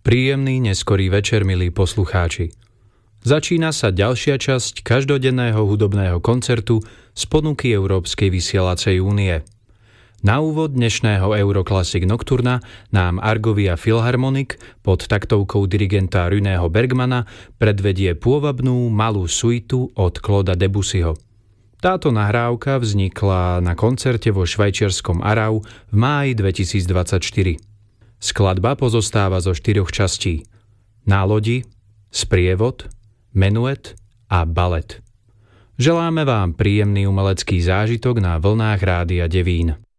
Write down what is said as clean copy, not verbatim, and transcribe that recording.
Príjemný neskorý večer, milí poslucháči. Začína sa ďalšia časť každodenného hudobného koncertu z ponuky Európskej vysielacej únie. Na úvod dnešného Euroclassic Nocturna nám Argovia Philharmonic pod taktovkou dirigenta Reného Bergmana predvedie pôvabnú malú suitu od Clauda Debussyho. Táto nahrávka vznikla na koncerte vo švajčiarskom Aarau v máji 2024. Skladba pozostáva zo 4 častí: nálodi, sprievod, menuet a balet. Želáme vám príjemný umelecký zážitok na vlnách Rádia Devín.